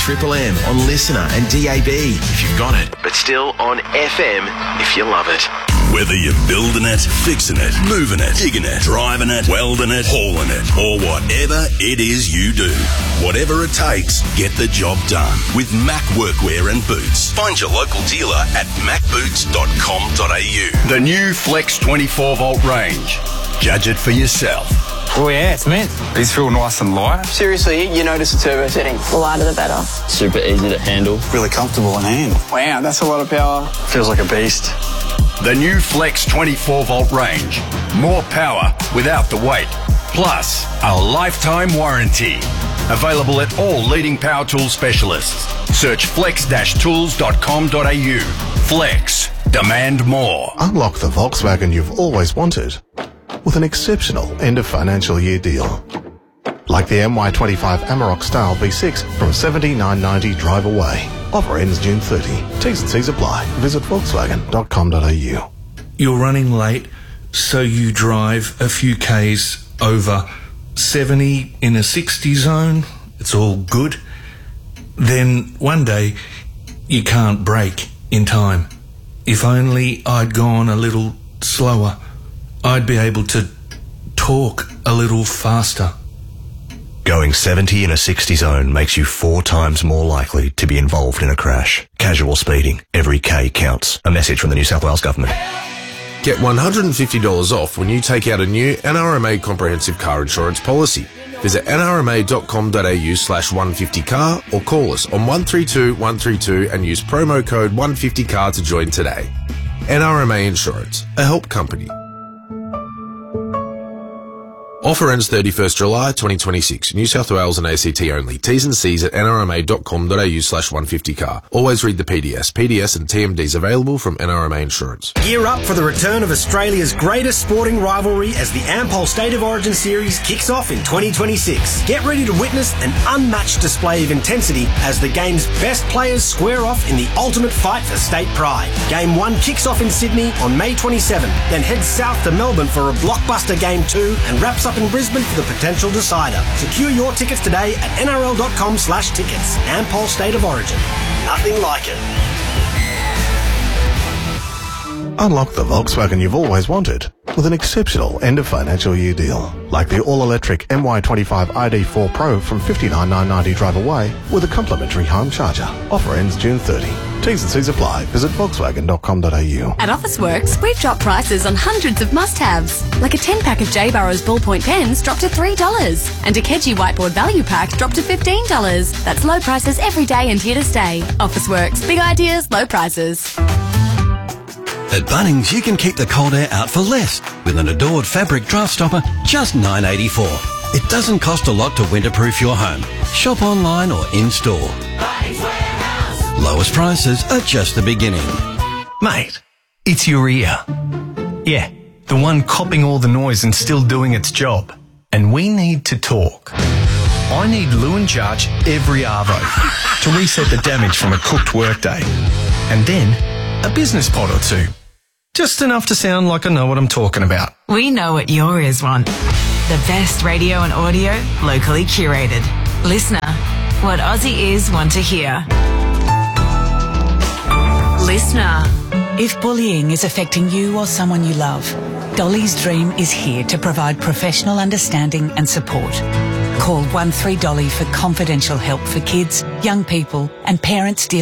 Triple M on Listener and DAB if you've got it, but still on FM if you love it. Whether you're building it, fixing it, moving it, digging it, driving it, welding it, hauling it, or whatever it is you do. Whatever it takes, get the job done with Mac Workwear and Boots. Find your local dealer at macboots.com.au. The new Flex 24-volt range. Judge it for yourself. Oh yeah, it's mint. These feel nice and light. Seriously, you notice the turbo setting? The lighter the better. Super easy to handle. Really comfortable in hand. Wow, that's a lot of power. Feels like a beast. The new Flex 24-volt range. More power without the weight. Plus, a lifetime warranty. Available at all leading power tool specialists. Search flex-tools.com.au. Flex. Demand more. Unlock the Volkswagen you've always wanted with an exceptional end of financial year deal. Like the MY25 Amarok Style V6 from $79.90 drive away. Offer ends June 30. T's and C's apply. Visit volkswagen.com.au. You're running late, so you drive a few Ks over 70 in a 60 zone. It's all good. Then one day you can't brake in time. If only I'd gone a little slower, I'd be able to talk a little faster. Going 70 in a 60 zone makes you 4 times more likely to be involved in a crash. Casual speeding. Every K counts. A message from the New South Wales Government. Get $150 off when you take out a new NRMA comprehensive car insurance policy. Visit nrma.com.au/150car or call us on 132 132 and use promo code 150car to join today. NRMA Insurance, a help company. Offer ends 31st July 2026. New South Wales and ACT only. T's and C's at nrma.com.au/150car. Always read the PDS. PDS and TMDs available from NRMA Insurance. Gear up for the return of Australia's greatest sporting rivalry as the Ampol State of Origin Series kicks off in 2026. Get ready to witness an unmatched display of intensity as the game's best players square off in the ultimate fight for state pride. Game 1 kicks off in Sydney on May 27, then heads south to Melbourne for a blockbuster Game 2 and wraps up in Brisbane for the potential decider. Secure your tickets today at nrl.com/tickets. Ampol State of Origin. Nothing like it. Unlock the Volkswagen you've always wanted with an exceptional end of financial year deal. Like the all-electric MY25 ID4 Pro from $59,990 drive away with a complimentary home charger. Offer ends June 30. T's and C's apply. Visit volkswagen.com.au. At Officeworks, we've dropped prices on hundreds of must-haves. Like a 10-pack of J. Burrows ballpoint pens dropped to $3. And a Keji whiteboard value pack dropped to $15. That's low prices every day and here to stay. Officeworks. Big ideas, low prices. At Bunnings, you can keep the cold air out for less with an adored fabric draft stopper, just $9.84. It doesn't cost a lot to winterproof your home. Shop online or in-store. Bunnings Warehouse. Lowest prices are just the beginning. Mate, it's your ear. Yeah, the one copping all the noise and still doing its job. And we need to talk. I need Lewin Charge every arvo to reset the damage from a cooked workday. And then a business pod or two. Just enough to sound like I know what I'm talking about. We know what your ears want. The best radio and audio, locally curated. Listener, what Aussie ears want to hear. Listener. If bullying is affecting you or someone you love, Dolly's Dream is here to provide professional understanding and support. Call 13 Dolly for confidential help for kids, young people and parents dealing